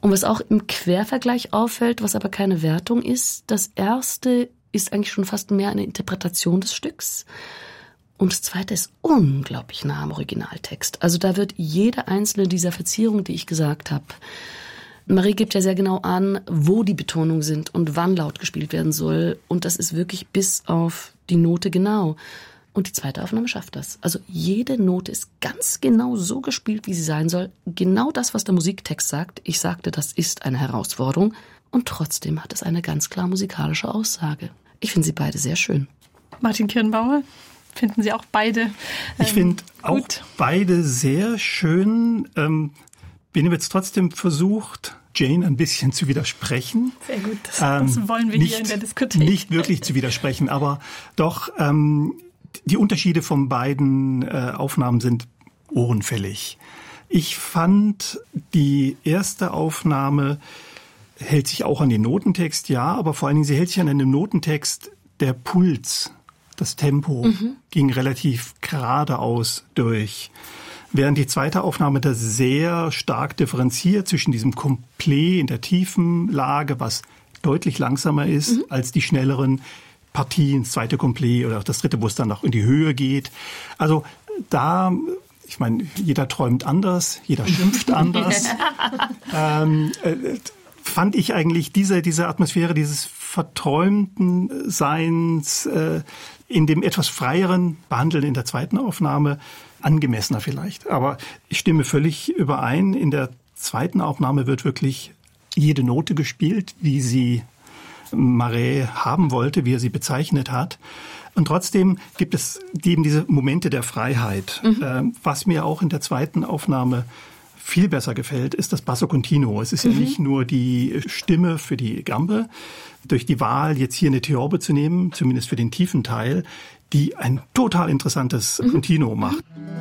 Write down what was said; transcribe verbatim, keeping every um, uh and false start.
Und was auch im Quervergleich auffällt, was aber keine Wertung ist, das erste ist eigentlich schon fast mehr eine Interpretation des Stücks. Und das zweite ist unglaublich nah am Originaltext. Also da wird jede einzelne dieser Verzierungen, die ich gesagt habe, Marie gibt ja sehr genau an, wo die Betonungen sind und wann laut gespielt werden soll. Und das ist wirklich bis auf die Note genau. Und die zweite Aufnahme schafft das. Also jede Note ist ganz genau so gespielt, wie sie sein soll. Genau das, was der Musiktext sagt. Ich sagte, das ist eine Herausforderung. Und trotzdem hat es eine ganz klar musikalische Aussage. Ich finde sie beide sehr schön. Martin Kirnbauer, finden Sie auch beide ähm, Ich finde auch beide sehr schön. Ähm, bin jetzt trotzdem versucht, Jane ein bisschen zu widersprechen. Sehr gut, das, ähm, das wollen wir nicht, hier in der Diskothek. Nicht wirklich zu widersprechen, aber doch... Ähm, Die Unterschiede von beiden äh, Aufnahmen sind ohrenfällig. Ich fand, die erste Aufnahme hält sich auch an den Notentext, ja, aber vor allen Dingen, sie hält sich an einem Notentext, der Puls, das Tempo mhm. ging relativ geradeaus durch. Während die zweite Aufnahme da sehr stark differenziert zwischen diesem Couplet in der tiefen Lage, was deutlich langsamer ist mhm. als die schnelleren Partien, das zweite Couplet oder auch das dritte, wo es dann noch in die Höhe geht. Also da, ich meine, jeder träumt anders, jeder schimpft anders. ähm, äh, fand ich eigentlich diese, diese Atmosphäre dieses verträumten Seins äh, in dem etwas freieren Behandeln in der zweiten Aufnahme angemessener vielleicht. Aber ich stimme völlig überein. In der zweiten Aufnahme wird wirklich jede Note gespielt, wie sie Marais haben wollte, wie er sie bezeichnet hat. Und trotzdem gibt es eben diese Momente der Freiheit. Mhm. Was mir auch in der zweiten Aufnahme viel besser gefällt, ist das Basso Continuo. Es ist mhm. ja nicht nur die Stimme für die Gambe, durch die Wahl jetzt hier eine Theorbe zu nehmen, zumindest für den tiefen Teil, die ein total interessantes mhm. Continuo macht.